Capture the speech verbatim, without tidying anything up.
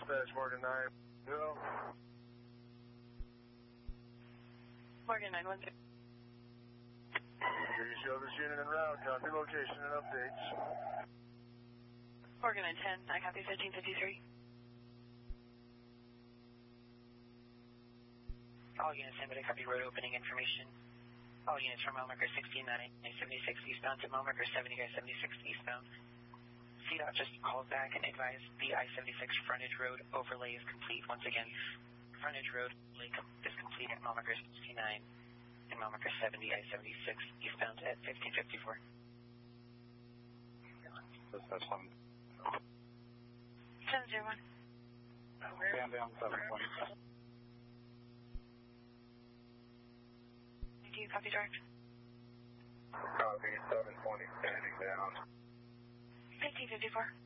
dispatch, Morgan nine zero. Morgan nine one zero. You show this unit en route. Copy location and updates. Morgan nine ten, I copy fifteen fifty-three. All units in, but I copy road opening information. All units from mile marker sixty-nine, I seventy-six eastbound to mile marker seventy, I seventy-six eastbound. C DOT just called back and advised the I seventy-six frontage road overlay is complete. Once again, frontage road is complete at mile marker sixty-nine and mile marker seventy, I seventy-six eastbound at fifteen fifty-four. Dispatch seven. seven zero one. Stand down seven twenty. Do you copy direct? Copy seven twenty, standing down. fifteen fifty-four.